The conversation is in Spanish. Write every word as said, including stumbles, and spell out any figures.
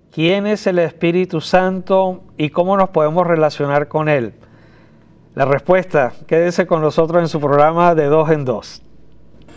¿Quién es el Espíritu Santo y cómo nos podemos relacionar con él? La respuesta, quédese con nosotros en su programa de Dos en Dos.